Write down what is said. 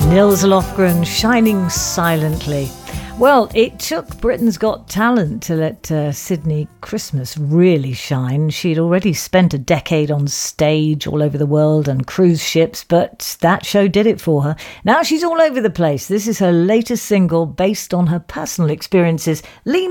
Nils Lofgren, Shining Silently. Well, it took Britain's Got Talent to let Sydney Christmas really shine. She'd already spent a decade on stage all over the world and cruise ships, but that show did it for her. Now she's all over the place. This is her latest single based on her personal experiences. Lean